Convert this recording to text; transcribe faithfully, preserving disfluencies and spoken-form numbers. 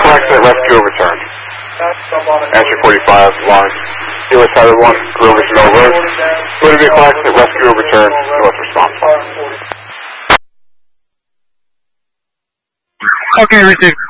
accident, rescue overturned. Answer forty-five, line. U S Highway one, Grover's over. Motor vehicle accident, rescue overturned, north response. Okay, received.